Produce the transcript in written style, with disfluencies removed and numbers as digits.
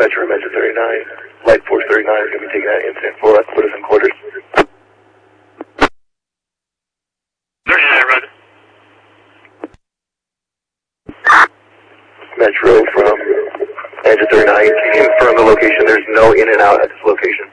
Metro Metro 39, Light Force 39 is going to be taking that incident for us, put us in quarters. 39, Roger. Metro from Engine 39, can you confirm the location? There's no in and out at this location.